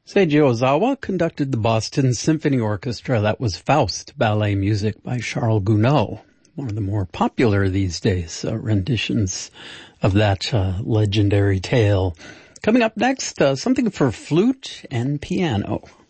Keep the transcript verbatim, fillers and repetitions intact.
Seiji Ozawa conducted the Boston Symphony Orchestra. That was Faust, ballet music by Charles Gounod, one of the more popular these days, uh, renditions of that uh, legendary tale. Coming up next, uh, something for flute and piano.